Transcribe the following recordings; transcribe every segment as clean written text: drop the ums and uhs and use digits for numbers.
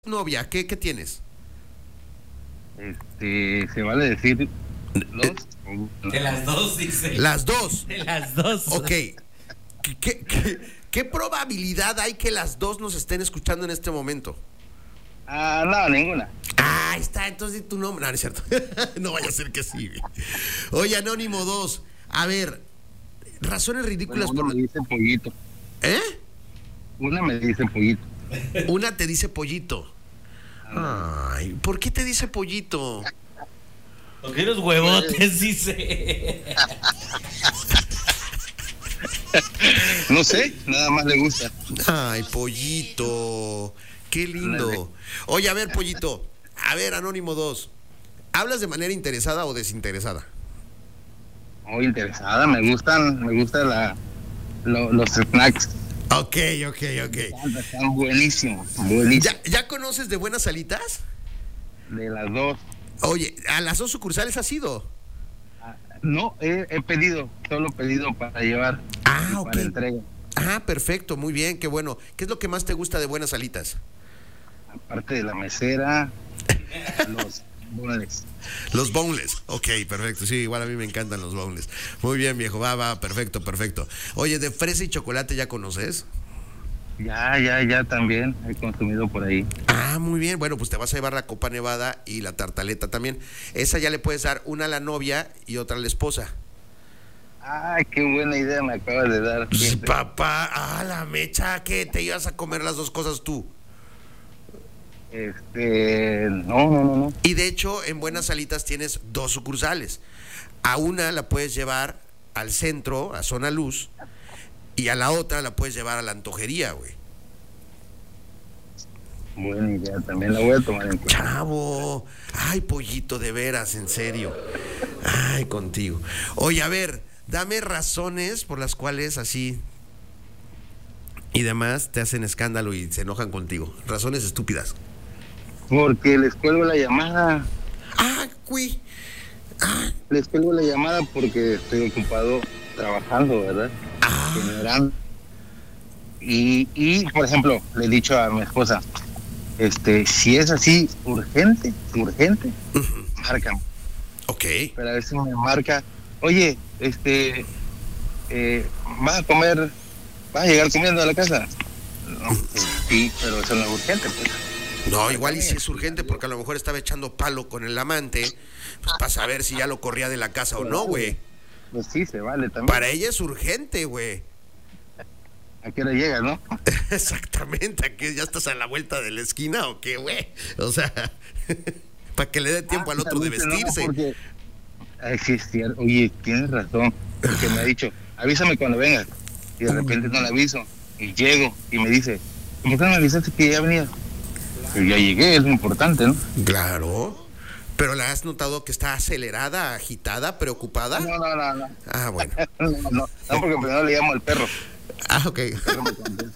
novia? ¿Qué tienes? Se vale decir dos. De las dos, dice. Las dos. De las dos. Ok. ¿Qué probabilidad hay que las dos nos estén escuchando en este momento? No, ninguna. Ah, ahí está, entonces tu nombre. No es cierto. No vaya a ser que sí. Oye, Anónimo 2. A ver, razones ridículas Bueno, una me dice pollito. ¿Eh? Una me dice pollito. Una te dice pollito. Ay, ¿por qué te dice pollito? Porque los huevotes, dice. No sé, nada más le gusta. Ay, pollito. Qué lindo. Oye, a ver, pollito. A ver, Anónimo 2. ¿Hablas de manera interesada o desinteresada? Muy interesada, me gustan los snacks. Ok. Están buenísimos, buenísimos. ¿Ya conoces de Buenas Alitas? De las dos. Oye, ¿a las dos sucursales has ido? No, he pedido, solo pedido para llevar. Y Ok. para entrega. Ah, perfecto, muy bien, qué bueno. ¿Qué es lo que más te gusta de Buenas Alitas? Aparte de la mesera, los boneless. Los boneless. Ok, perfecto. Sí, igual a mí me encantan los boneless. Muy bien, viejo. Va, perfecto. Oye, de fresa y chocolate, ¿ya conoces? Ya también he consumido por ahí. Ah, muy bien. Bueno, pues te vas a llevar la copa nevada y la tartaleta también. Esa ya le puedes dar una a la novia y otra a la esposa. Ay, qué buena idea me acabas de dar. Fíjate. Papá, la mecha, ¿qué? ¿Te ibas a comer las dos cosas tú? No. Y de hecho, en Buenas Alitas tienes dos sucursales. A una la puedes llevar al centro, a Zona Luz, y a la otra la puedes llevar a la antojería, güey. Buena idea, también la voy a tomar en cuenta. Chavo, ay, pollito, de veras, en serio. Ay, contigo. Oye, a ver, dame razones por las cuales así y demás te hacen escándalo y se enojan contigo. Razones estúpidas. Porque les cuelgo la llamada. Ah, güey. Les cuelgo la llamada porque estoy ocupado trabajando, ¿verdad? Generando. Y, por ejemplo, le he dicho a mi esposa, si es así urgente, márcame. Ok. Pero a veces me marca, oye, vas a comer, vas a llegar comiendo a la casa. No, sí, pero eso no es urgente, pues. No, igual y si es urgente porque a lo mejor estaba echando palo con el amante, pues para saber si ya lo corría de la casa o no, güey. Pues sí, se vale también. Para ella es urgente, güey. ¿A qué hora llega, no? Exactamente, ¿aquí ya estás a la vuelta de la esquina o qué, güey? O sea, para que le dé tiempo al otro de vestirse. No, porque, sí, es cierto. Oye, tienes razón, porque me ha dicho, avísame cuando vengas, y de repente no le aviso, y llego, y me dice, ¿por qué no me avisaste que ya venía? Pues ya llegué, es lo importante, ¿no? Claro. ¿Pero la has notado que está acelerada, agitada, preocupada? No. Ah, bueno. No, porque primero le llamo al perro. Ah, ok. El perro me contesta.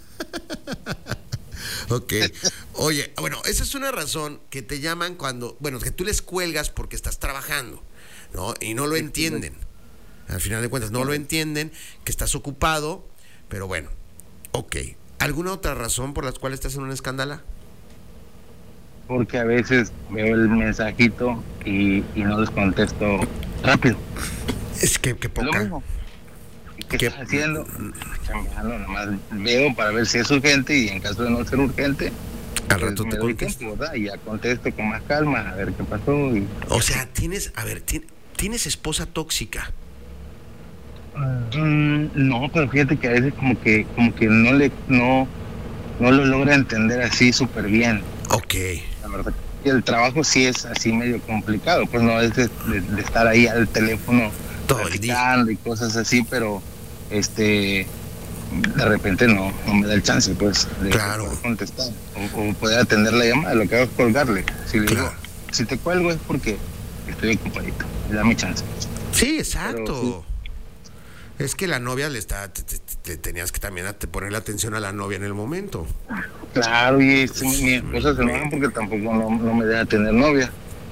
Ok. Oye, bueno, esa es una razón que te llaman cuando, bueno, que tú les cuelgas porque estás trabajando, ¿no? Y no lo entienden. Al final de cuentas, no lo entienden, que estás ocupado, pero bueno, ok. ¿Alguna otra razón por las cuales te hacen una escándala? Porque a veces veo el mensajito y no les contesto rápido. Es que Es lo poca. mismo. ¿Qué estás haciendo? Chambeando, nomás veo para ver si es urgente y en caso de no ser urgente, Al pues rato te me doy contesto. tiempo, ¿verdad? Y ya contesto con más calma, a ver qué pasó. O sea, tienes esposa tóxica. No, pero fíjate que a veces como que no lo logra entender así súper bien. Ok. La verdad, y el trabajo sí es así medio complicado, pues no es de estar ahí al teléfono Todo el día. platicando y cosas así, pero de repente no me da el chance, pues, de Claro. poder contestar o poder atender la llamada. Lo que hago es colgarle. Si le digo, Claro. si te cuelgo es porque estoy ocupadito, dame chance. Sí, exacto. Pero Es que la novia te tenías que también ponerle atención a la novia en el momento. Claro, y mi esposa se enoja porque tampoco no me deja tener novia.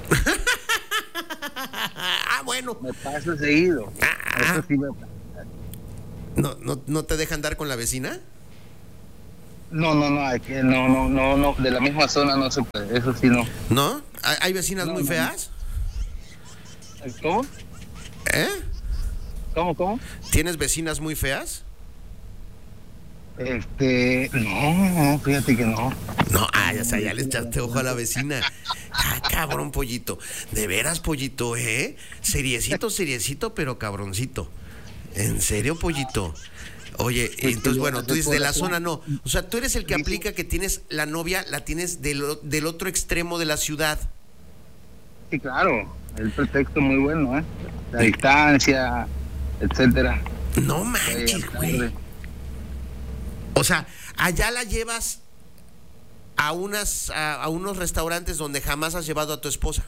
Ah, bueno. Me pasa seguido. Eso sí me pasa. ¿No te dejan dar con la vecina? aquí no, de la misma zona no se puede, eso sí no. ¿No? ¿Hay vecinas muy feas? ¿Cómo? ¿Eh? ¿Cómo? ¿Tienes vecinas muy feas? No, fíjate que no. No, ya le echaste ojo a la vecina. Cabrón, pollito. De veras, pollito, ¿eh? Seriecito, pero cabroncito. ¿En serio, pollito? Oye, entonces, bueno, tú dices de la zona no. O sea, tú eres el que aplica que tienes la novia, la tienes del otro extremo de la ciudad. Sí, claro. El pretexto muy bueno, ¿eh? La distancia, etcétera. No manches, güey. O sea, allá la llevas a unos restaurantes donde jamás has llevado a tu esposa.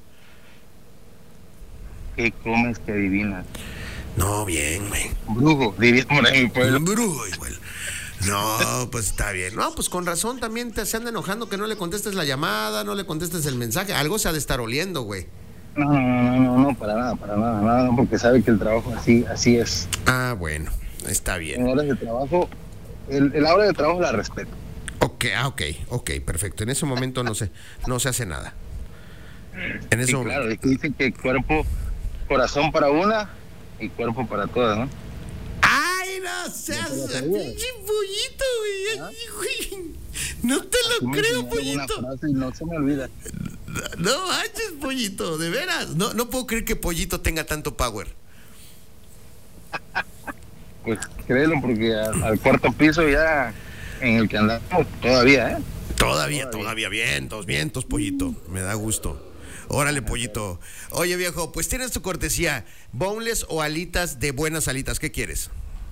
¿Qué comes que adivinas? No, bien, güey. Brujo, diríamos en mi pueblo. Brujo, igual. No, pues está bien. No, pues con razón también se anda enojando que no le contestes la llamada, no le contestes el mensaje. Algo se ha de estar oliendo, güey. No, para nada, porque sabe que el trabajo así es. Ah, bueno, está bien. En horas de trabajo, la hora de trabajo la respeto. Ok, perfecto. En ese momento no se hace nada. En ese momento. Claro, es que dicen que corazón para una y cuerpo para todas, ¿no? ¡Ay, no seas pinche pollito, güey! ¿Ah? Güey! No te lo creo, pollito. Una frase y no se me olvida. No manches, pollito, de veras. No puedo creer que pollito tenga tanto power. Pues créelo, porque al cuarto piso ya en el que andamos todavía, ¿eh? Todavía vientos, pollito. Me da gusto. Órale, pollito. Oye, viejo, pues tienes tu cortesía. ¿Boneless o alitas de buenas alitas? ¿Qué quieres?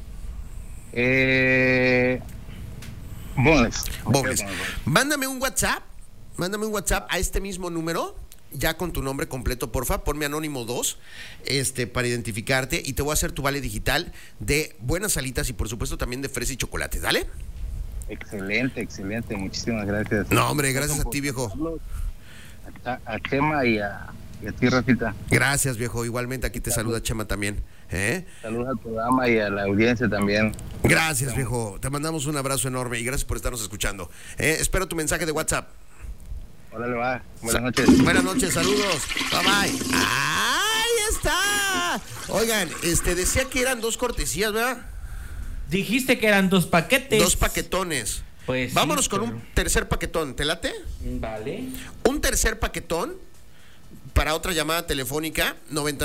Boneless. Mándame un WhatsApp a este mismo número, ya con tu nombre completo, porfa. Ponme Anónimo 2, para identificarte, y te voy a hacer tu vale digital de buenas alitas y por supuesto también de fresa y chocolate, ¿dale? Excelente, muchísimas gracias. No, hombre, gracias a ti, viejo. A Chema y a ti, Rafita. Gracias, viejo. Igualmente aquí te saluda Chema también. Saludos al programa y a la audiencia también. Gracias, viejo. Te mandamos un abrazo enorme y gracias por estarnos escuchando. Espero tu mensaje de WhatsApp. Órale, va. Buenas noches. Buenas noches, saludos. Bye. ¡Ahí está! Oigan, decía que eran 2 cortesías, ¿verdad? Dijiste que eran 2 paquetes. 2 paquetones. Pues vámonos sí, con un tercer paquetón. ¿Te late? Vale. Un tercer paquetón para otra llamada telefónica,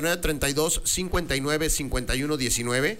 9932-595119,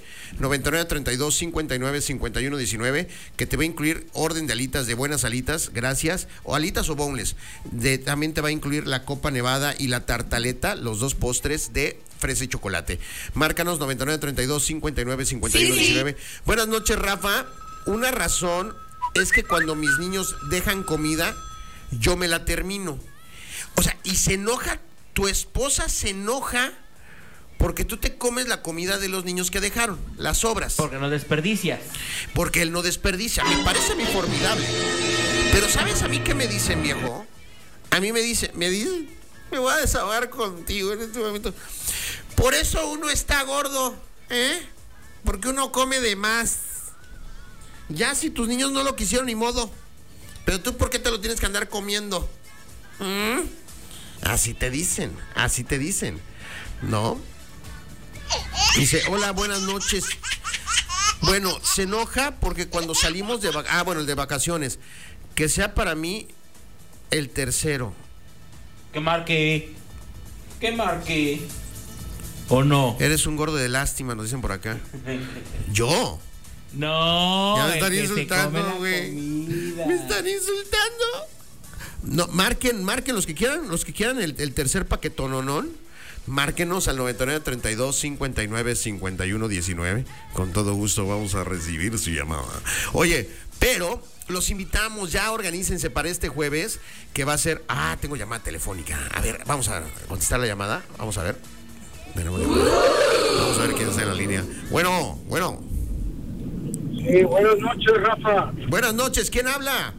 9932-595119, que te va a incluir orden de alitas, de buenas alitas, gracias, o alitas o boneless. También te va a incluir la copa nevada y la tartaleta, los 2 postres de fresa y chocolate. Márcanos 9932-595119. Buenas noches, Rafa. Una razón es que cuando mis niños dejan comida, yo me la termino. O sea, y se enoja, tu esposa se enoja porque tú te comes la comida de los niños que dejaron, las sobras. Porque no desperdicias. Porque él no desperdicia. Me parece a mí formidable. Pero ¿sabes a mí qué me dicen, viejo? A mí me dicen, me voy a desahogar contigo en este momento. Por eso uno está gordo, porque uno come de más. Ya si tus niños no lo quisieron, ni modo. Pero tú, ¿por qué te lo tienes que andar comiendo? Así te dicen, ¿no? Dice, hola, buenas noches. Bueno, se enoja porque cuando salimos de el de vacaciones, que sea para mí el tercero. Que marque. ¿O no? Eres un gordo de lástima, nos dicen por acá. ¿Yo? No. Ya me están insultando, güey. Me están insultando. No, marquen los que quieran el tercer paquetón, ¿no? Márquenos al 9932-595119. Con todo gusto vamos a recibir su llamada. Oye, pero los invitamos, ya organícense para este jueves, que va a ser... tengo llamada telefónica. A ver, vamos a contestar la llamada. Vamos a ver. Vamos a ver quién está en la línea. Bueno. Sí, buenas noches, Rafa. Buenas noches, ¿quién habla?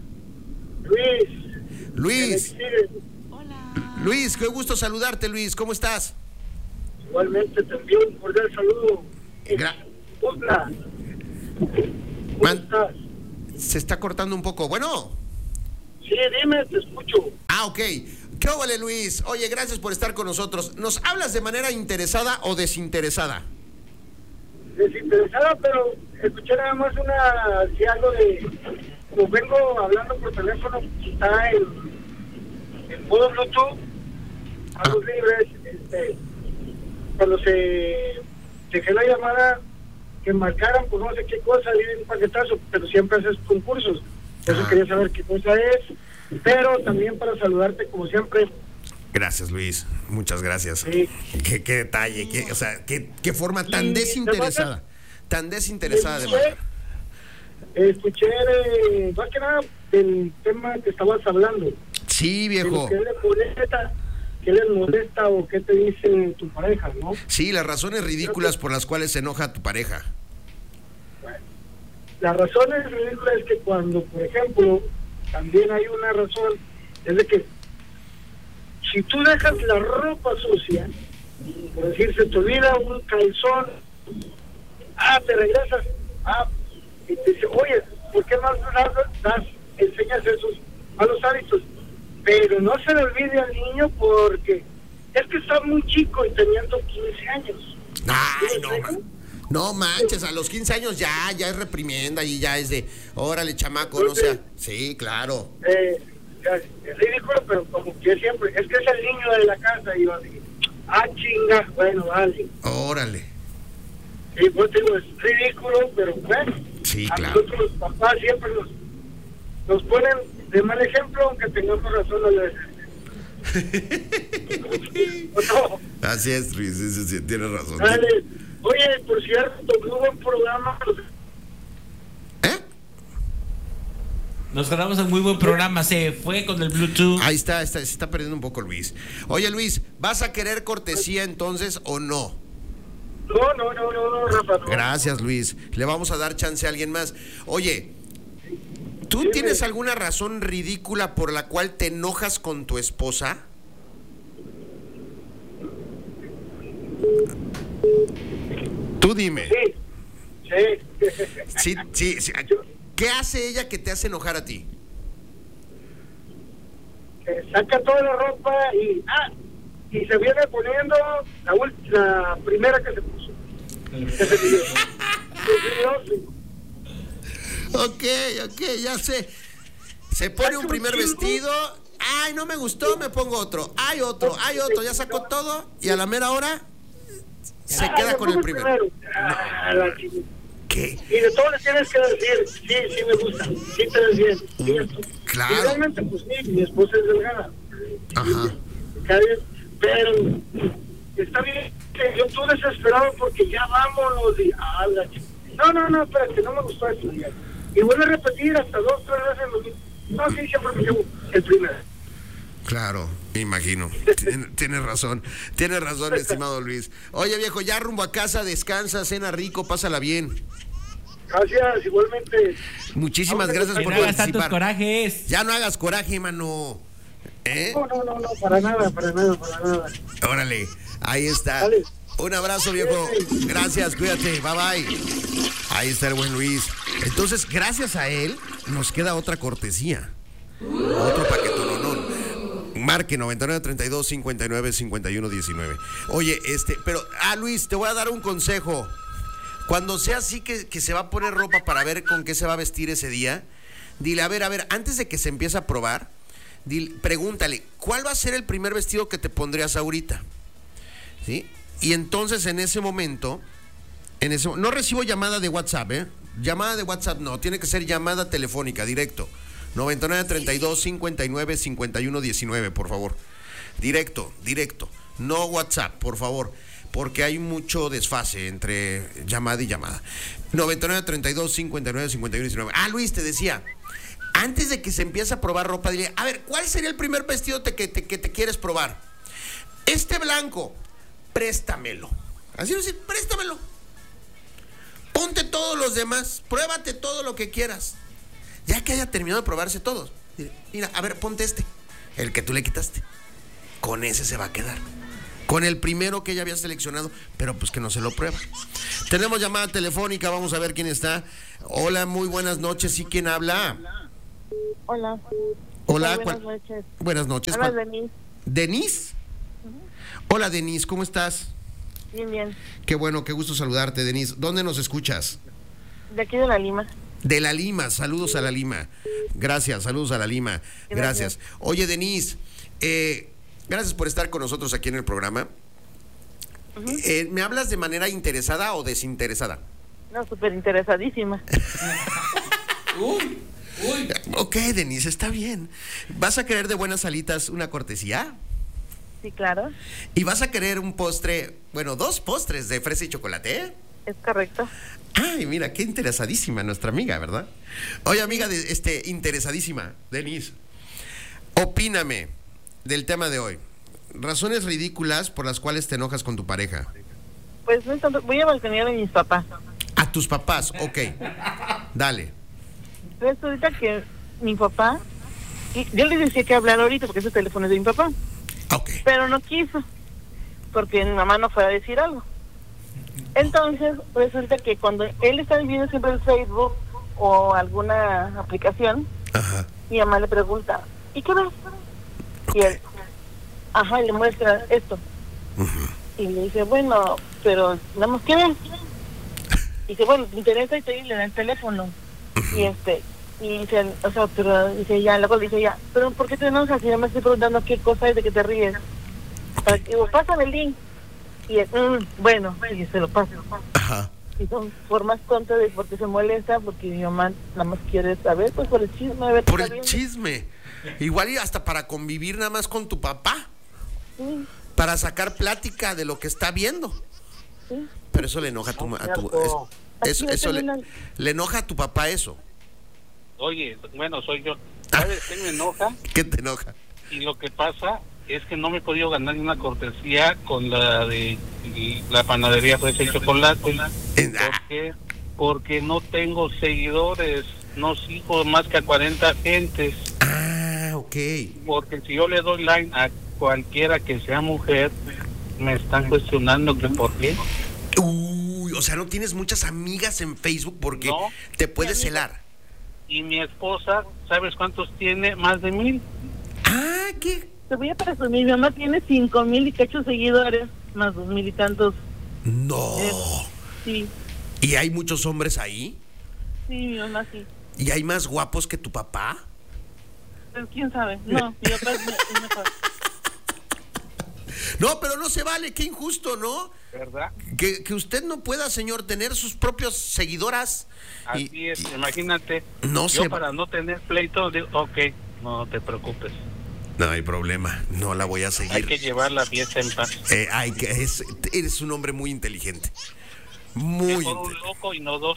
Luis. Hola. Luis, qué gusto saludarte, Luis. ¿Cómo estás? Igualmente te envío un cordial saludo. Hola. ¿Cómo estás? se está cortando un poco. Bueno. Sí, dime, te escucho. Ah, ok. ¿Qué óvole, Luis? Oye, gracias por estar con nosotros. ¿Nos hablas de manera interesada o desinteresada? Desinteresada, pero escuché nada más si algo de... Como vengo hablando por teléfono, está en modo Bluetooth, a los libres, cuando se dejé la llamada, que marcaran por no sé qué cosa, y un paquetazo, pero siempre haces concursos. Por eso quería saber qué cosa es, pero también para saludarte como siempre. Gracias, Luis. Muchas gracias. Sí. Qué detalle, o sea, qué forma tan Sí, desinteresada. Tan desinteresada de marcar. Escuché más que nada del tema que estabas hablando. Sí, viejo. ¿Qué les molesta o qué te dice tu pareja, no? Sí, las razones ridículas por las cuales se enoja tu pareja. La razón es ridícula es que cuando, por ejemplo, también hay una razón, es de que si tú dejas la ropa sucia, por decir, se te olvida un calzón, te regresas, y te dice, oye, ¿por qué enseñas esos malos hábitos? Pero no se le olvide al niño porque es que está muy chico y teniendo 15 años. Ay, no manches, a los 15 años ya es reprimienda y ya es de, órale, chamaco, no sea. Sí, claro. Es ridículo, pero como que siempre, es que es el niño de la casa y yo así, chinga, bueno, dale. Órale. Y pues digo, es ridículo, pero bueno, sí, a claro. nosotros los papás siempre nos ponen de mal ejemplo, aunque tengamos razón a veces. No. Así es, Luis, sí, tienes razón. Dale. Oye, por cierto, muy buen programa. Nos ganamos un muy buen programa, se fue con el Bluetooth. Ahí está, se está perdiendo un poco Luis. Oye, Luis, ¿vas a querer cortesía entonces o no? No, Rafa. No. Gracias, Luis. Le vamos a dar chance a alguien más. Oye, ¿tú tienes alguna razón ridícula por la cual te enojas con tu esposa? Tú dime. Sí. ¿Qué hace ella que te hace enojar a ti? Saca toda la ropa y se viene poniendo la primera que se puso. Que se pidió. Ok, ya sé. Se pone un primer vestido. Ay, no me gustó, me pongo otro. Hay otro, ya sacó todo y a la mera hora se queda con el primero. ¿Qué? Y de todo le tienes que decir, sí me gusta, sí te ves bien. Claro. Y realmente, pues sí, mi esposa es delgada. Ajá. Pero está bien que yo estoy desesperado porque ya vámonos y no, espérate, no me gustó esto. Y vuelve a repetir hasta 2, 3 veces lo mismo. No, sí, siempre me llevo el primero. Claro, me imagino. Tienes razón, estimado Luis. Oye, viejo, ya rumbo a casa, descansa, cena rico, pásala bien. Gracias, igualmente. Muchísimas gracias por no hagas participar. tantos corajes. Ya no hagas coraje, mano. No, para nada. Órale, ahí está. Dale. Un abrazo, viejo. Gracias, cuídate, bye. Ahí está el buen Luis. Entonces, gracias a él, nos queda otra cortesía. Otro paquetón. Marque 9932-595119. Oye, pero, Luis, te voy a dar un consejo. Cuando sea así que se va a poner ropa para ver con qué se va a vestir ese día, dile, a ver, antes de que se empiece a probar, pregúntale, ¿cuál va a ser el primer vestido que te pondrías ahorita? ¿Sí? Y entonces en ese momento, no recibo llamada de WhatsApp, Llamada de WhatsApp no, tiene que ser llamada telefónica, directo. 9932-595119, por favor. Directo. No WhatsApp, por favor, porque hay mucho desfase entre llamada y llamada. 9932-595119. Luis, te decía, antes de que se empiece a probar ropa, dile, a ver, ¿cuál sería el primer vestido que te quieres probar? Este blanco, préstamelo. Así decir, préstamelo. Ponte todos los demás, pruébate todo lo que quieras. Ya que haya terminado de probarse todos, mira, a ver, ponte el que tú le quitaste. Con ese se va a quedar. con el primero que ella había seleccionado, pero pues que no se lo prueba. Tenemos llamada telefónica, vamos a ver quién está. Hola, muy buenas noches, ¿sí quién habla? Hola. Hola, Buenas noches. Buenas noches. Hola, Denise. ¿Denise? Hola, Denise, ¿cómo estás? Bien, bien. Qué bueno, qué gusto saludarte, Denise. ¿Dónde nos escuchas? De aquí de La Lima. De La Lima, saludos a La Lima. Gracias, saludos a La Lima. Gracias. Oye, Denise, gracias por estar con nosotros aquí en el programa. ¿Me hablas de manera interesada o desinteresada? No, súper interesadísima. Uy. Ok, Denise, está bien. ¿Vas a querer de buenas salitas una cortesía? Sí, claro. ¿Y vas a querer un postre, bueno, 2 postres de fresa y chocolate? Es correcto. Ay, mira, qué interesadísima nuestra amiga, ¿verdad? Oye, amiga, interesadísima, Denise. Opíname del tema de hoy. Razones ridículas por las cuales te enojas con tu pareja. Pues no es tanto, voy a balconear a mis papás. A tus papás, ok. Dale. Resulta que mi papá, yo le decía que hablar ahorita porque ese teléfono es de mi papá, Ok. pero no quiso, porque mi mamá no fue a decir algo. Entonces, resulta que cuando él está viendo siempre el Facebook o alguna aplicación, Ajá. mi mamá le pregunta, ¿y qué ves? Y él, ajá, y le muestra esto. Y le dice, bueno, pero nada más, ¿qué ves? Y dice, bueno, te interesa, y le da el teléfono. Y dice, o sea, pero dice ya, luego dice ya, pero ¿por qué te enojas? Y ya me estoy preguntando qué cosa es de que te ríes. Para que, digo, pásame el link. Y él, bueno, y se lo paso. Ajá. Y son formas tontas de por qué se molesta, porque mi mamá nada más quiere saber, pues por el chisme. A ver qué Por está el viendo. chisme. Igual y hasta para convivir nada más con tu papá. Sí, Para sacar plática de lo que está viendo. sí. Pero eso le enoja a tu... le enoja a tu papá eso. Oye, bueno, soy yo. ¿Sabes qué me enoja? ¿Qué te enoja? Y lo que pasa es que no me he podido ganar ni una cortesía con la de la panadería Fresa y Chocolate. ¿Por qué? Porque no tengo seguidores, no sigo más que a 40 gentes. Ah, ok. Porque si yo le doy like a cualquiera que sea mujer, me están cuestionando que por qué. Uy, o sea, no tienes muchas amigas en Facebook porque No. te puedes celar. Y mi esposa, ¿sabes cuántos tiene? Más de 1000. Ah, ¿qué? Te voy a presumir, mi mamá tiene 5,000 y cacho seguidores, más 2,000 y tantos. No. Sí, ¿Y hay muchos hombres ahí? sí, mi mamá sí. ¿Y hay más guapos que tu papá? Pero quién sabe, no, mi papá es mejor. No, pero no se vale, qué injusto, ¿no? ¿Verdad? Que usted no pueda, señor, tener sus propios seguidoras. Así es, imagínate. No yo sé. para no tener pleito, digo, ok, no te preocupes. No hay problema, no la voy a seguir. Hay que llevar la fiesta en paz. Eres un hombre muy inteligente. Muy Mejor un inteligente. loco y no dos.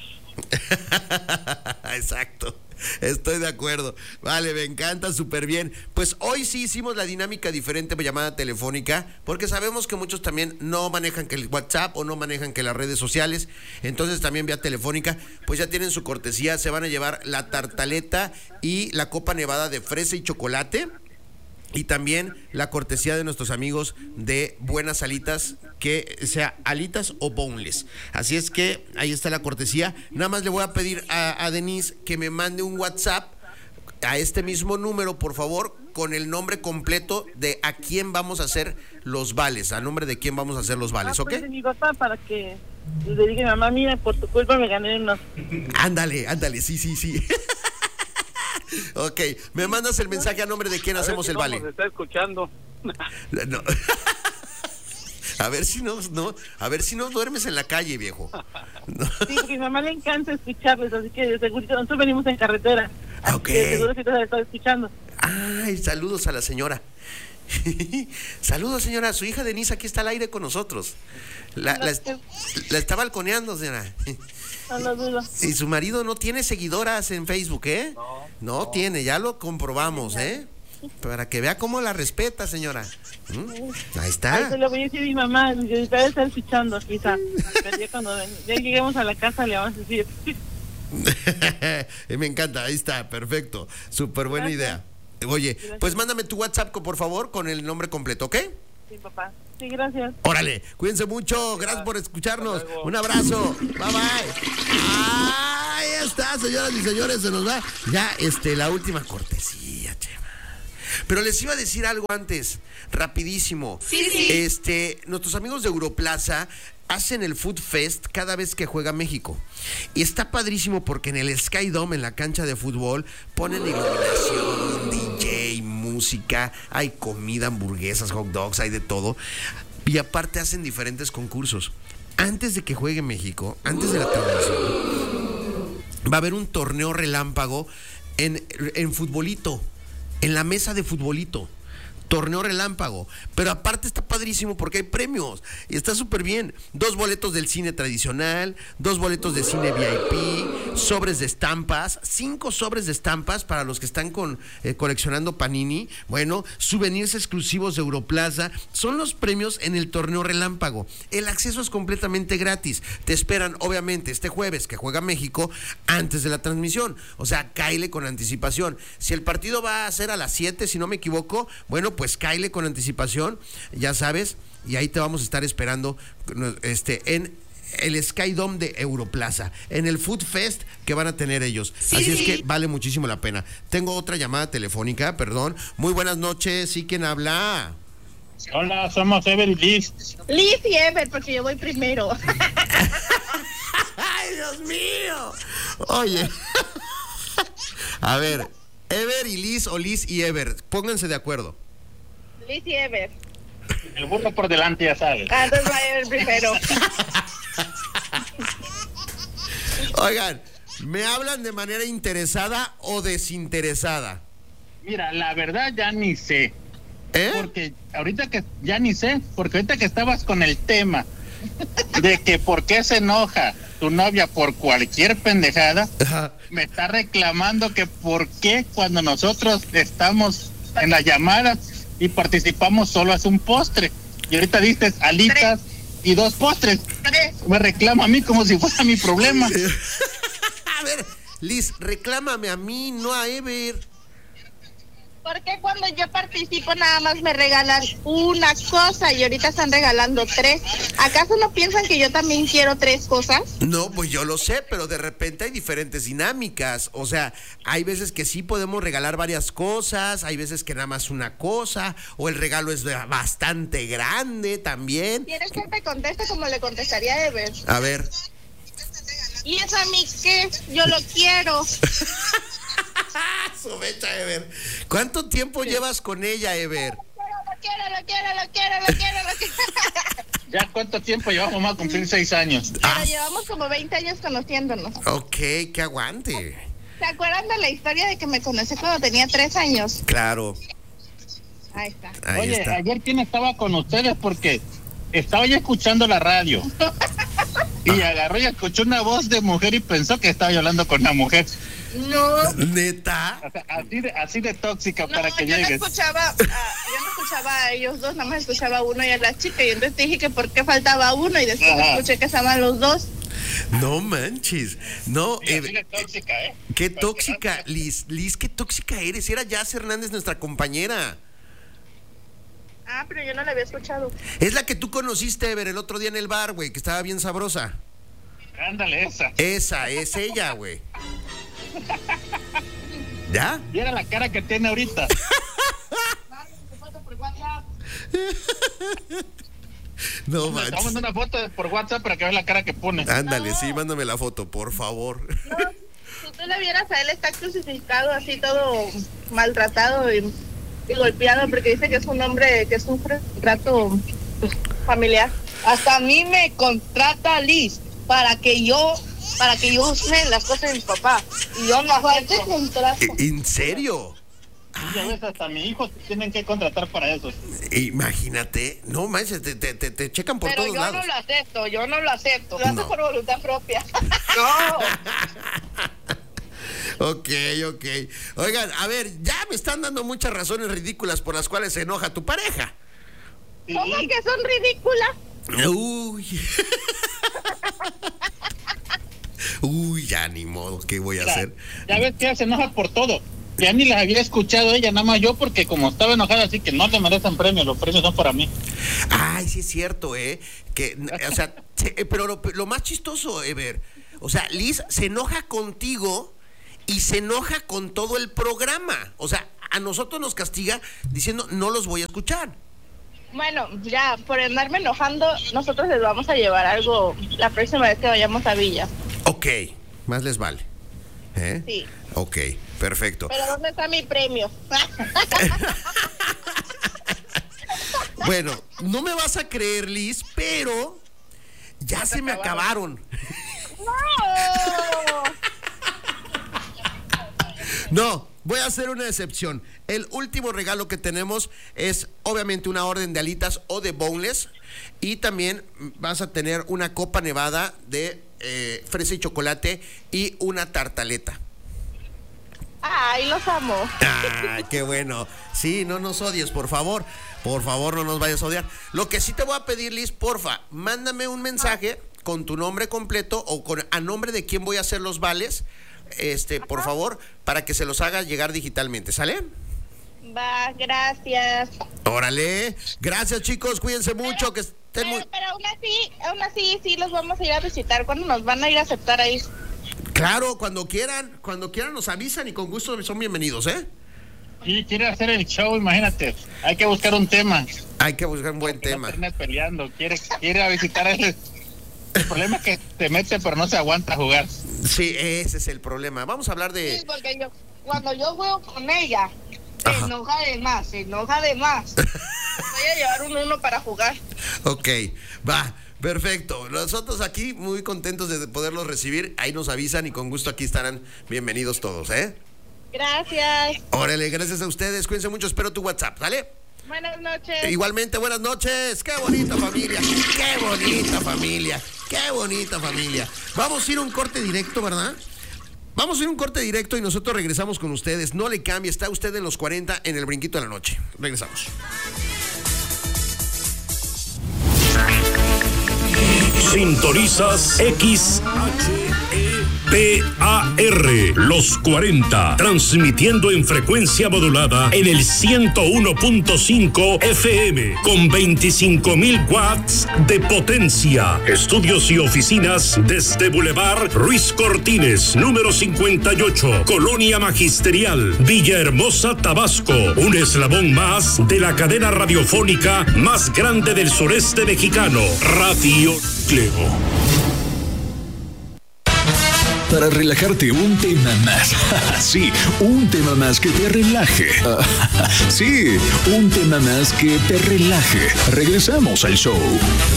Exacto, estoy de acuerdo. Vale, me encanta, súper bien. Pues hoy sí hicimos la dinámica diferente, llamada telefónica, porque sabemos que muchos también no manejan que el WhatsApp o no manejan que las redes sociales. Entonces también vía telefónica, pues ya tienen su cortesía. Se van a llevar la tartaleta y la copa nevada de fresa y chocolate. Y también la cortesía de nuestros amigos de Buenas Alitas, que sea alitas o boneless. Así es que ahí está la cortesía. Nada más le voy a pedir a Denise que me mande un WhatsApp a este mismo número, por favor, con el nombre completo de a quién vamos a hacer los vales, a nombre de quién vamos a hacer los vales, ¿ok? Pues de mi papá, para que le diga a mi mamá, mira, por tu culpa me gané unos. Ándale, sí. Ok, me mandas el mensaje a nombre de quién hacemos el vale. Nos está escuchando. No. A ver si no duermes en la calle, viejo. No. Sí, porque a mi mamá le encanta escucharles, así que de seguro nosotros venimos en carretera. Así Ok. que de seguro que te está escuchando. Ay, saludos a la señora. Saludos, señora. Su hija Denise aquí está al aire con nosotros. La está balconeando, señora. No lo dudo. Y su marido no tiene seguidoras en Facebook, ¿eh? No tiene, ya lo comprobamos, ¿eh? Para que vea cómo la respeta, señora. Ahí Ahí está. se lo voy a decir a mi mamá, que debe estar escuchando, quizá. Pero ya cuando ya lleguemos a la casa le vamos a decir. Me encanta, ahí está, perfecto. Súper buena idea. Oye, pues mándame tu WhatsApp, por favor, con el nombre completo, ¿ok? Sí, papá. Sí, gracias. Órale, cuídense mucho, gracias por escucharnos. Un abrazo, bye bye. Ahí está, señoras y señores, se nos va ya la última cortesía, Chema. Pero les iba a decir algo antes, rapidísimo. Sí. Nuestros amigos de Europlaza hacen el Food Fest cada vez que juega México. Y está padrísimo porque en el Sky Dome, en la cancha de fútbol, ponen iluminación, DJ, música, hay comida, hamburguesas, hot dogs, hay de todo. Y aparte hacen diferentes concursos. Antes de que juegue México, antes de la transmisión, va a haber un torneo relámpago en futbolito, en la mesa de futbolito. Torneo relámpago, pero aparte está padrísimo porque hay premios y está súper bien. 2 boletos del cine tradicional, 2 boletos de cine VIP, sobres de estampas, 5 sobres de estampas para los que están coleccionando Panini. Bueno, souvenirs exclusivos de Europlaza. Son los premios en el torneo relámpago. El acceso es completamente gratis. Te esperan, obviamente, este jueves que juega México antes de la transmisión. O sea, cáele con anticipación. Si el partido va a ser a las 7, si no me equivoco, bueno, pues cáele con anticipación, ya sabes, y ahí te vamos a estar esperando en el Sky Dome de Europlaza, en el Food Fest que van a tener ellos. Sí. Así es que vale muchísimo la pena. Tengo otra llamada telefónica, perdón. Muy buenas noches, ¿sí quién habla? Hola, somos Ever y Liz. Liz y Ever, porque yo voy primero. ¡Ay, Dios mío! Oye, a ver, Ever y Liz o Liz y Ever, pónganse de acuerdo. Liz y Ever. El burro por delante, ya sabes. Entonces va Ever primero. Oigan, ¿me hablan de manera interesada o desinteresada? Mira, la verdad ya ni sé. ¿Eh? Porque ahorita que estabas con el tema de que por qué se enoja tu novia por cualquier pendejada, Ajá. me está reclamando que por qué cuando nosotros estamos en la llamada y participamos solo hace un postre. Y ahorita dices alitas y 2 postres. Me reclama a mí como si fuera mi problema. A ver, Liz, reclámame a mí, no a Ever. ¿Por qué cuando yo participo nada más me regalan una cosa y ahorita están regalando 3? ¿Acaso no piensan que yo también quiero 3 cosas? No, pues yo lo sé, pero de repente hay diferentes dinámicas. O sea, hay veces que sí podemos regalar varias cosas, hay veces que nada más una cosa, o el regalo es bastante grande también. ¿Quieres que te conteste como le contestaría a Ever? A ver. ¿Y eso a mí qué? Yo lo quiero. Su mecha, Ever. ¿Cuánto tiempo llevas con ella, Ever? Lo quiero. ¿Ya cuánto tiempo llevamos? Vamos a cumplir 6 años. Pero llevamos como 20 años conociéndonos. Ok, que aguante. ¿Se acuerdan de la historia de que me conocí cuando tenía 3 años? Claro. Ahí está. Ahí Oye, está. ayer quién estaba con ustedes porque estaba yo escuchando la radio y agarró y escuchó una voz de mujer y pensó que estaba yo hablando con una mujer. No. ¿Neta? O sea, así de tóxica No, para que yo llegues. no escuchaba a ellos dos, nada más escuchaba a uno y a la chica, y entonces dije que por qué faltaba uno y después Ajá. escuché que estaban los dos. No manches. No, Sí, así de tóxica, ¿eh? qué tóxica, Liz. Liz, qué tóxica eres. Era Jazz Hernández, nuestra compañera. Ah, pero yo no la había escuchado. Es la que tú conociste, Ever, el otro día en el bar, güey, que estaba bien sabrosa. Ándale, esa. Esa, es ella, güey. ¿Ya? Y era la cara que tiene ahorita. No Te manches. vamos a mandar una foto por WhatsApp para que veas la cara que pone. Ándale, No. sí, mándame la foto, por favor. No, si tú le vieras a él, está crucificado así todo maltratado y golpeado porque dice que es un hombre que sufre trato familiar. Hasta a mí me contrata Liz para que yo use las cosas de mi papá. Y yo no acepto. ¿En serio? Y a veces hasta mi hijo tienen que contratar para eso. Imagínate. No manches, te checan por Pero todos yo lados. no lo acepto. Lo hace No. por voluntad propia. No. Ok. Oigan, a ver, ya me están dando muchas razones ridículas por las cuales se enoja tu pareja. Sí. ¿Cómo que son ridículas? Uy. Uy, ya ni modo, ¿qué voy a hacer? Ya ves que se enoja por todo. Ya ni las había escuchado ella, nada más yo, porque como estaba enojada, así que no le merecen premios, los premios son para mí. Ay, sí es cierto, que, o sea, pero lo más chistoso, Ever, o sea, Liz se enoja contigo y se enoja con todo el programa. O sea, a nosotros nos castiga diciendo, no los voy a escuchar. Bueno, ya, por andarme enojando, nosotros les vamos a llevar algo la próxima vez que vayamos a Villa. Ok, más les vale. Sí. Ok, perfecto. Pero ¿dónde está mi premio? Bueno, no me vas a creer, Liz, pero ya se me acabaron. No, voy a hacer una excepción. El último regalo que tenemos es obviamente una orden de alitas o de boneless, y también vas a tener una copa nevada de fresa y chocolate y una tartaleta. Ay, los amo. Ay, qué bueno. Sí, no nos odies, por favor. Por favor, no nos vayas a odiar. Lo que sí te voy a pedir, Liz, porfa, mándame un mensaje con tu nombre completo o a nombre de quién voy a hacer los vales, por favor, para que se los haga llegar digitalmente, ¿sale? Va, gracias. Órale. Gracias, chicos, cuídense mucho, que estén muy... Pero aún así, sí los vamos a ir a visitar. ¿Cuándo nos van a ir a aceptar ahí? Claro, cuando quieran nos avisan y con gusto son bienvenidos, Sí, quiere hacer el show, imagínate. Hay que buscar un tema. Hay que buscar un buen tema. No peleando, quiere visitar el problema es que te mete pero no se aguanta jugar. Sí, ese es el problema. Vamos a hablar de... Sí, porque cuando yo juego con ella, se enoja de más. Voy a llevar uno para jugar. Ok, va. Perfecto, nosotros aquí muy contentos de poderlos recibir, ahí nos avisan y con gusto aquí estarán bienvenidos todos, Gracias. Órale, gracias a ustedes, cuídense mucho, espero tu WhatsApp, ¿sale? Buenas noches. Igualmente, buenas noches, qué bonita familia, qué bonita familia, qué bonita familia. Vamos a ir a un corte directo, ¿verdad? Vamos a ir a un corte directo y nosotros regresamos con ustedes, no le cambie, está usted en los 40 en el Brinquito de la Noche, regresamos. Sintonizas XHEPAR, los 40, transmitiendo en frecuencia modulada en el 101.5 FM, con 25.000 watts de potencia. Estudios y oficinas desde Boulevard Ruiz Cortines, número 58, Colonia Magisterial, Villahermosa, Tabasco, un eslabón más de la cadena radiofónica más grande del sureste mexicano, Radio Cleo. Para relajarte, un tema más. Sí, un tema más que te relaje. Sí, un tema más que te relaje. Regresamos al show.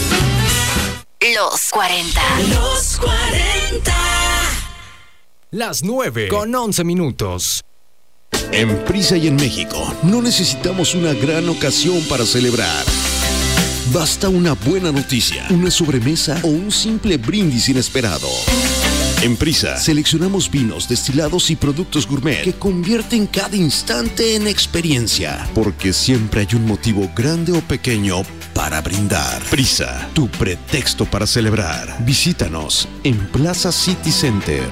Los 40. Los 40. Las 9:11. En Prisa y en México, no necesitamos una gran ocasión para celebrar. Basta una buena noticia, una sobremesa o un simple brindis inesperado. En Prisa, seleccionamos vinos, destilados y productos gourmet que convierten cada instante en experiencia, porque siempre hay un motivo grande o pequeño para brindar. Prisa, tu pretexto para celebrar. Visítanos en Plaza City Center.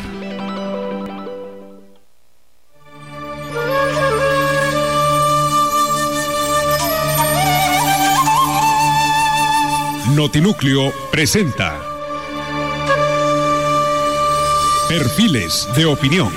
Notinúcleo presenta Perfiles de Opinión.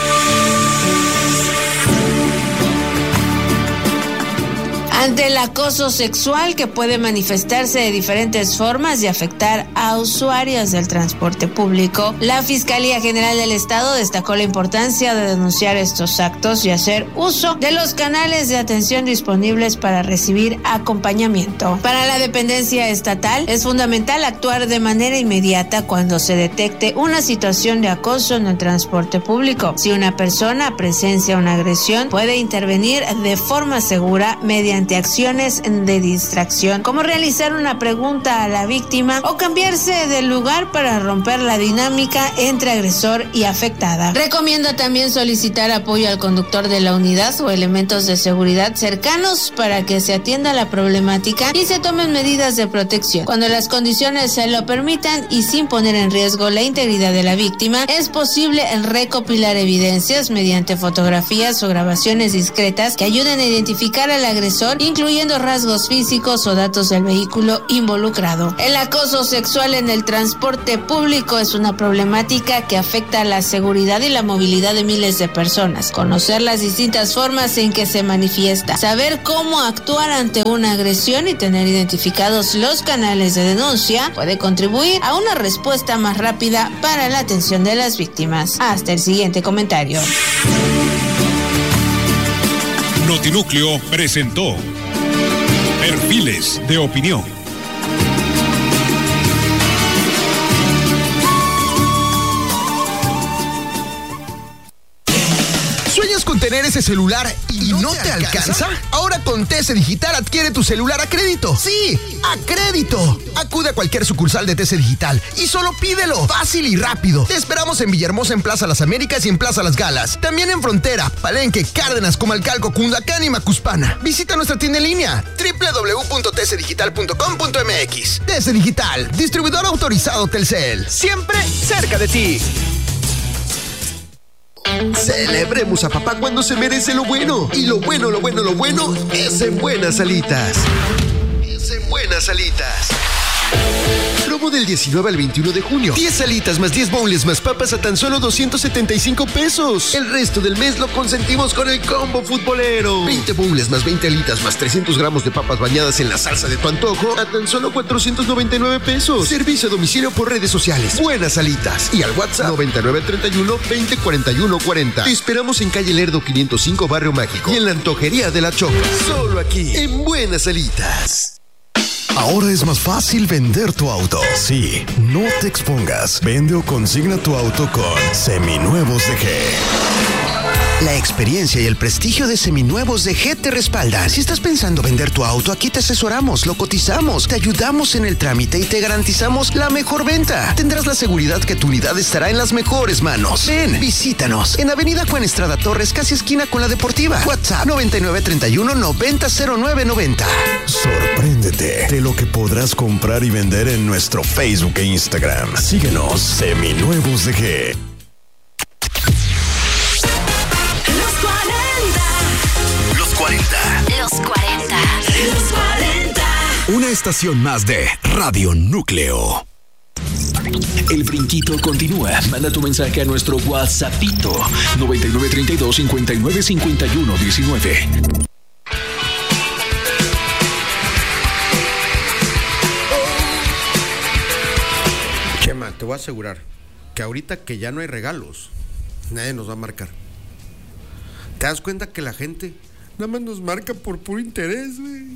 Ante el acoso sexual que puede manifestarse de diferentes formas y afectar a usuarios del transporte público, la Fiscalía General del Estado destacó la importancia de denunciar estos actos y hacer uso de los canales de atención disponibles para recibir acompañamiento. Para la dependencia estatal es fundamental actuar de manera inmediata cuando se detecte una situación de acoso en el transporte público. Si una persona presencia una agresión, puede intervenir de forma segura mediante mediante acciones de distracción, como realizar una pregunta a la víctima o cambiarse de lugar para romper la dinámica entre agresor y afectada. Recomienda también solicitar apoyo al conductor de la unidad o elementos de seguridad cercanos para que se atienda la problemática y se tomen medidas de protección. Cuando las condiciones se lo permitan y sin poner en riesgo la integridad de la víctima, es posible recopilar evidencias mediante fotografías o grabaciones discretas que ayuden a identificar al agresor, incluyendo rasgos físicos o datos del vehículo involucrado. El acoso sexual en el transporte público es una problemática que afecta a la seguridad y la movilidad de miles de personas. Conocer las distintas formas en que se manifiesta, saber cómo actuar ante una agresión y tener identificados los canales de denuncia puede contribuir a una respuesta más rápida para la atención de las víctimas. Hasta el siguiente comentario. Notinúcleo presentó Perfiles de Opinión. ¿Sueñas con tener ese celular y no te alcanza? Ahora con TC Digital adquiere tu celular a crédito. ¡Sí! ¡A crédito! Acude a cualquier sucursal de TC Digital y solo pídelo. Fácil y rápido. Te esperamos en Villahermosa, en Plaza Las Américas y en Plaza Las Galas. También en Frontera, Palenque, Cárdenas, Comalcalco, Cundacán y Macuspana. Visita nuestra tienda en línea www.tcdigital.com.mx. TC Digital, distribuidor autorizado Telcel. Siempre cerca de ti. Celebremos a papá cuando se merece lo bueno. Y lo bueno es en Buenas Alitas. Promo del 19 al 21 de junio. 10 alitas más 10 boneless más papas a tan solo 275 pesos. El resto del mes lo consentimos con el combo futbolero. 20 boneless más 20 alitas más 300 gramos de papas bañadas en la salsa de tu antojo a tan solo 499 pesos. Servicio a domicilio por redes sociales. Buenas Alitas. Y al WhatsApp 9931 20 41 40. Te esperamos en calle Lerdo 505, Barrio Mágico. Y en la Antojería de la Choca. Solo aquí, en Buenas Alitas. Ahora es más fácil vender tu auto. Sí, no te expongas. Vende o consigna tu auto con Seminuevos de G. La experiencia y el prestigio de Seminuevos de G te respaldan. Si estás pensando vender tu auto, aquí te asesoramos, lo cotizamos, te ayudamos en el trámite y te garantizamos la mejor venta. Tendrás la seguridad que tu unidad estará en las mejores manos. Ven, visítanos en Avenida Juan Estrada Torres, casi esquina con la Deportiva. WhatsApp 9931 900990. Sorpréndete de lo que podrás comprar y vender en nuestro Facebook e Instagram. Síguenos, Seminuevos de G. Una estación más de Radio Núcleo. El brinquito continúa. Manda tu mensaje a nuestro WhatsAppito 9932 59 51 19. Chema, te voy a asegurar que ahorita que ya no hay regalos, nadie nos va a marcar. ¿Te das cuenta que la gente nada más nos marca por puro interés, güey?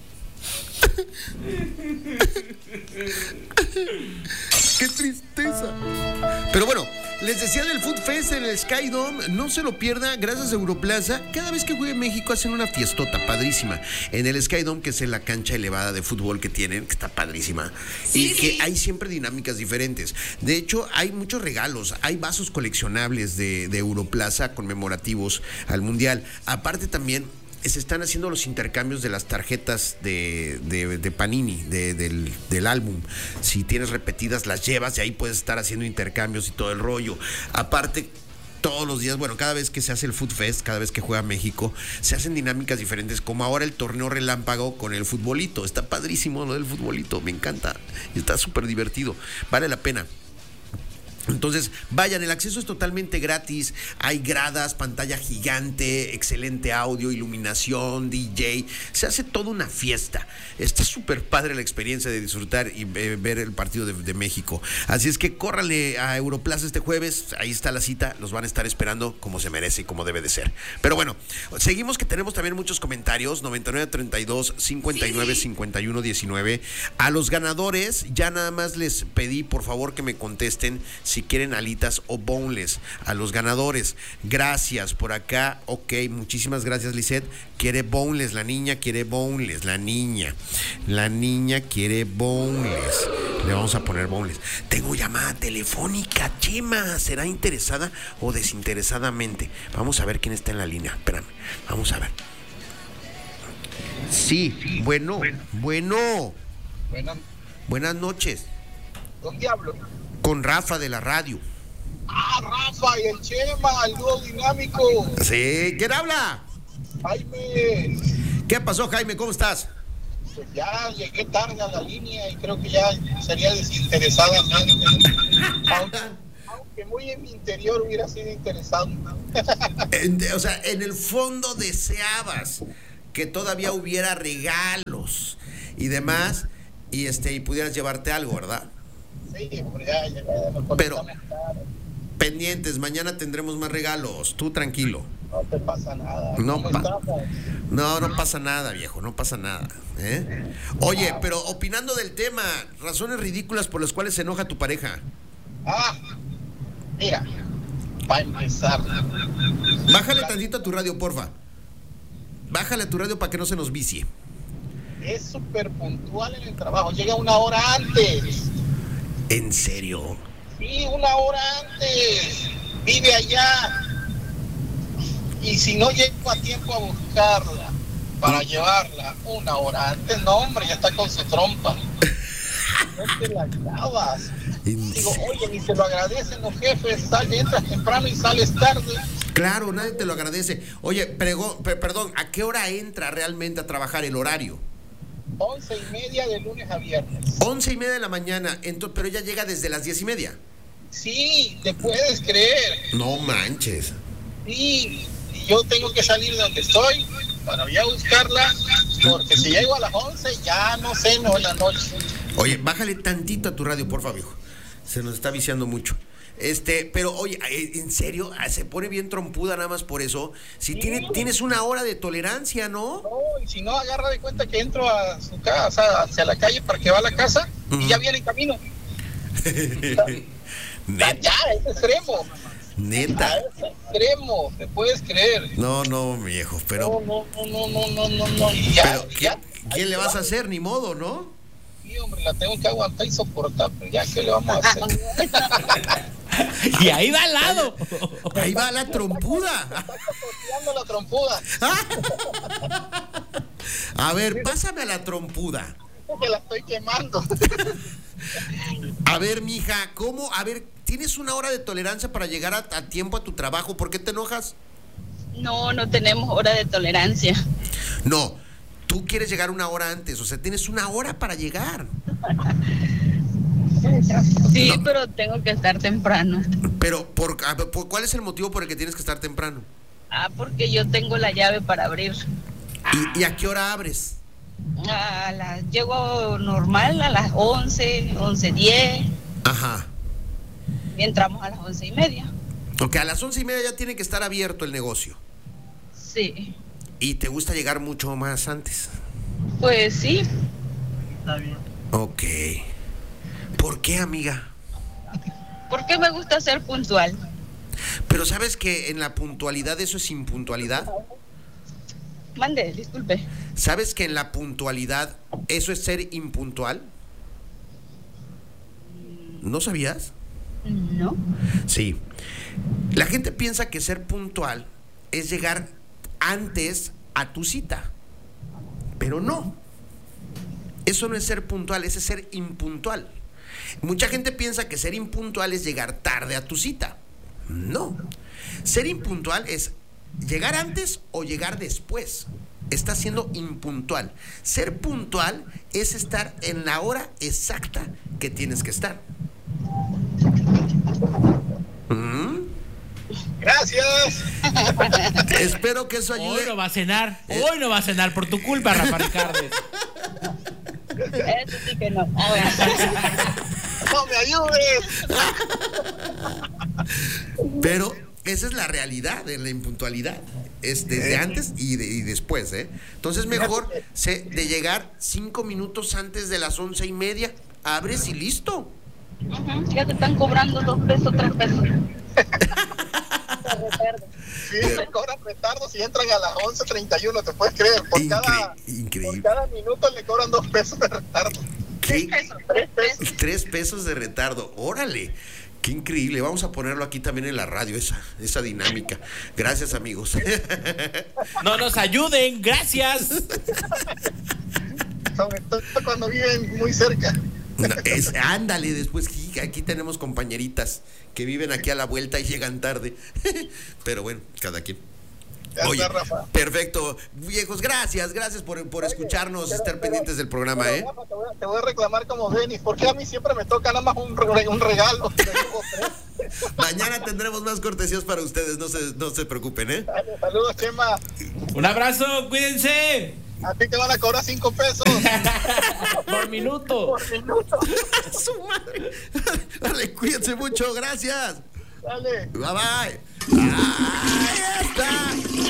¡Qué tristeza! Pero bueno, les decía del Food Fest en el Sky Dome, no se lo pierda, gracias a Europlaza. Cada vez que juegue México hacen una fiestota padrísima en el Sky Dome, que es la cancha elevada de fútbol que tienen, que está padrísima, sí, y que hay siempre dinámicas diferentes. De hecho, hay muchos regalos, hay vasos coleccionables de Europlaza conmemorativos al Mundial. Aparte también se están haciendo los intercambios de las tarjetas de Panini, del álbum. Si tienes repetidas, las llevas y ahí puedes estar haciendo intercambios y todo el rollo. Aparte, todos los días, bueno, cada vez que se hace el Food Fest, cada vez que juega México, se hacen dinámicas diferentes, como ahora el torneo relámpago con el futbolito. Está padrísimo lo del futbolito, me encanta. Está súper divertido, vale la pena. Entonces, vayan, el acceso es totalmente gratis, hay gradas, pantalla gigante, excelente audio, iluminación, DJ, se hace toda una fiesta. Está súper padre la experiencia de disfrutar y ver el partido de México. Así es que córrale a Europlaza este jueves, ahí está la cita, los van a estar esperando como se merece y como debe de ser. Pero bueno, seguimos, que tenemos también muchos comentarios, 9932 59 51 19. A los ganadores ya nada más les pedí por favor que me contesten si quieren alitas o boneless. A los ganadores, gracias por acá. Ok, muchísimas gracias, Lisette. Quiere boneless, la niña quiere boneless, la niña quiere boneless. Le vamos a poner boneless. Tengo llamada telefónica, Chema. ¿Será interesada o desinteresadamente? Vamos a ver quién está en la línea. Espérame, vamos a ver. Sí, bueno. Buenas noches. ¿Con qué hablo? Con Rafa de la radio. Ah, Rafa y el Chema, el dúo dinámico. Sí, ¿quién habla? Jaime. ¿Qué pasó, Jaime? ¿Cómo estás? Pues ya llegué tarde a la línea y creo que ya sería desinteresadamente. Aunque muy en mi interior hubiera sido interesado. O sea, en el fondo deseabas que todavía hubiera regalos y demás y pudieras llevarte algo, ¿verdad? Sí, pues ya pero pendientes, mañana tendremos más regalos, tú tranquilo. No te pasa nada. No pasa nada, viejo, no pasa nada, ¿eh? Oye, pero opinando del tema, razones ridículas por las cuales se enoja tu pareja. Mira, para empezar, bájale tantito a tu radio, porfa. Bájale a tu radio para que no se nos vicie. Es súper puntual en el trabajo, llega 1 hora antes. ¿En serio? Sí, 1 hora antes. Vive allá. Y si no llego a tiempo a buscarla para llevarla 1 hora antes, no, hombre, ya está con su trompa. No te la acabas. Digo, oye, ni se lo agradecen los jefes, entras temprano y sales tarde. Claro, nadie te lo agradece. Oye, perdón, ¿a qué hora entra realmente a trabajar el horario? 11:30 de lunes a viernes. 11:30 de la mañana, pero ella llega desde las 10:30. Sí, te puedes creer. No manches. Sí, y yo tengo que salir de donde estoy para ir a buscarla, porque si llego a las 11 ya no ceno en la noche. Oye, bájale tantito a tu radio, por favor, viejo. Se nos está viciando mucho. Pero oye, en serio, se pone bien trompuda nada más por eso. Si tienes 1 hora de tolerancia, ¿no? No, y si no, agarra de cuenta que entro a su casa, hacia la calle para que va a la casa, y ya viene en camino. Ya, es extremo. Neta. A ese extremo, ¿te puedes creer? No, viejo, pero... No. Pero, ¿qué le vas a hacer? Ni modo, ¿no? Sí, hombre, la tengo que aguantar y soportar, pero ya, ¿qué le vamos a hacer? Y ahí va al lado. Ahí va la trompuda. Está la trompuda. A ver, pásame a la trompuda. Que la estoy quemando. A ver, mija, ¿cómo? A ver, ¿tienes 1 hora de tolerancia para llegar a tiempo a tu trabajo? ¿Por qué te enojas? No tenemos hora de tolerancia. No, tú quieres llegar 1 hora antes, o sea, tienes 1 hora para llegar. Sí, no. Pero tengo que estar temprano. Pero, ¿cuál es el motivo por el que tienes que estar temprano? Porque yo tengo la llave para abrir. ¿Y a qué hora abres? Llego normal a las 11, 11:10. Ajá. Y entramos a las 11:30. Ok, a las 11:30 ya tiene que estar abierto el negocio. Sí. ¿Y te gusta llegar mucho más antes? Pues sí. Está bien. Ok. ¿Por qué, amiga? Porque me gusta ser puntual. Pero ¿sabes que en la puntualidad eso es impuntualidad? Mande, disculpe. ¿Sabes que en la puntualidad eso es ser impuntual? ¿No sabías? No. Sí. La gente piensa que ser puntual es llegar antes a tu cita. Pero no. Eso no es ser puntual, eso es ser impuntual. Mucha gente piensa que ser impuntual es llegar tarde a tu cita. No. Ser impuntual es llegar antes o llegar después. Estás siendo impuntual. Ser puntual es estar en la hora exacta que tienes que estar. Gracias. Espero que eso ayude. Hoy no va a cenar. Hoy no va a cenar por tu culpa, Rafa Ricardes. Eso sí que no. No me ayudes. Pero esa es la realidad de la impuntualidad. Es desde antes y después, ¿eh? Entonces mejor de llegar 5 minutos antes de las 11:30, abres y listo. Ya te están cobrando 2 pesos, 3 pesos. Sí, le cobran retardos y entran a las 11:31, ¿te puedes creer? Por cada minuto le cobran 2 pesos de retardo. ¿Qué? 3 pesos. 3 pesos de retardo, órale. Qué increíble, vamos a ponerlo aquí también en la radio, esa dinámica. Gracias, amigos. No nos ayuden, gracias. Sobre todo cuando viven muy cerca. No, ándale, después aquí tenemos compañeritas que viven aquí a la vuelta y llegan tarde. Pero bueno, cada quien. Oye, perfecto, viejos, gracias por escucharnos, estar pendientes del programa, ¿eh? Rafa, te voy a reclamar como Denis, porque a mí siempre me toca nada más un regalo. Mañana tendremos más cortesías para ustedes, no se preocupen, ¿eh? Dale, saludos, Chema. Un abrazo, cuídense. A ti te van a cobrar 5 pesos. Por minuto. Su madre. Dale, cuídense mucho, gracias. Dale. Bye bye. Ahí está.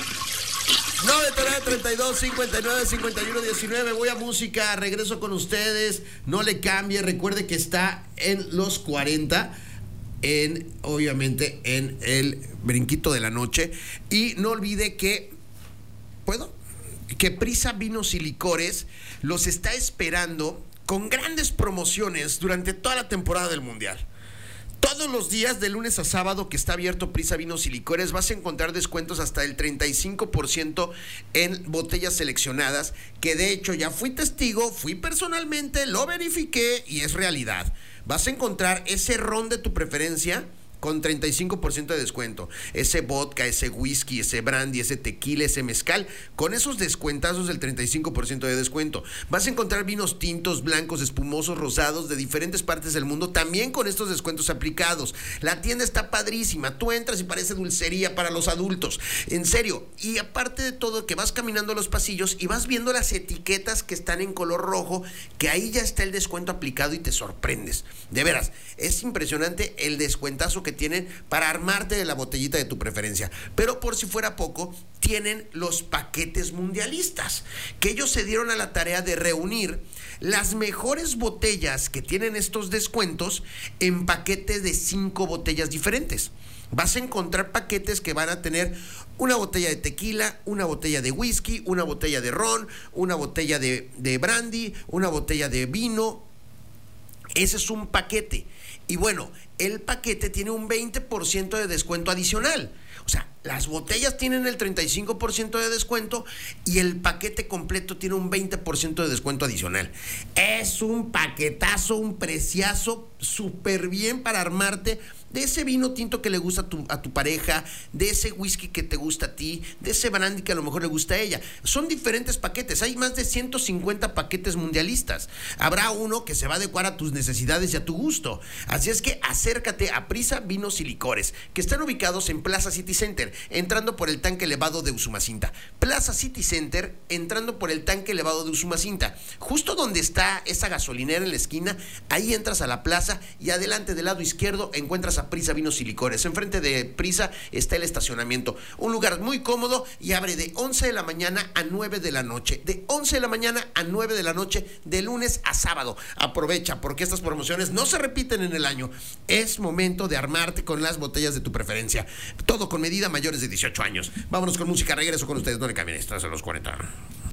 939-32-59-51-19. Voy a música, regreso con ustedes. No le cambie, recuerde que está en los 40. Obviamente en el brinquito de la noche. Y no olvide que Prisa Vinos y Licores los está esperando con grandes promociones durante toda la temporada del Mundial. Todos los días, de lunes a sábado, que está abierto Prisa Vinos y Licores, vas a encontrar descuentos hasta el 35% en botellas seleccionadas, que de hecho ya fui testigo, fui personalmente, lo verifiqué y es realidad. Vas a encontrar ese ron de tu preferencia con 35% de descuento. Ese vodka, ese whisky, ese brandy, ese tequila, ese mezcal, con esos descuentazos del 35% de descuento. Vas a encontrar vinos tintos, blancos, espumosos, rosados de diferentes partes del mundo, también con estos descuentos aplicados. La tienda está padrísima. Tú entras y parece dulcería para los adultos. En serio. Y aparte de todo, que vas caminando los pasillos y vas viendo las etiquetas que están en color rojo, que ahí ya está el descuento aplicado y te sorprendes. De veras, es impresionante el descuentazo que tienen para armarte de la botellita de tu preferencia. Pero por si fuera poco, tienen los paquetes mundialistas, que ellos se dieron a la tarea de reunir las mejores botellas que tienen estos descuentos en paquetes de 5 botellas diferentes. Vas a encontrar paquetes que van a tener una botella de tequila, una botella de whisky, una botella de ron, una botella de brandy, una botella de vino. Ese es un paquete. Y bueno, el paquete tiene un 20% de descuento adicional. O sea, las botellas tienen el 35% de descuento y el paquete completo tiene un 20% de descuento adicional. Es un paquetazo, un preciazo, súper bien para armarte de ese vino tinto que le gusta a tu pareja, de ese whisky que te gusta a ti, de ese brandy que a lo mejor le gusta a ella. Son diferentes paquetes, hay más de 150 paquetes mundialistas. Habrá uno que se va a adecuar a tus necesidades y a tu gusto. Así es que acércate a Prisa Vinos y Licores, que están ubicados en Plaza City Center, entrando por el tanque elevado de Usumacinta. Plaza City Center, entrando por el tanque elevado de Usumacinta. Justo donde está esa gasolinera en la esquina, ahí entras a la plaza y adelante del lado izquierdo encuentras a Prisa Vinos y Licores. Enfrente de Prisa está el estacionamiento. Un lugar muy cómodo y abre de 11 de la mañana a 9 de la noche. De 11 de la mañana a 9 de la noche, de lunes a sábado. Aprovecha, porque estas promociones no se repiten en el año. Es momento de armarte con las botellas de tu preferencia. Todo con medida, mayores de 18 años. Vámonos con música. Regreso con ustedes. No le cambien. Estás a los 40.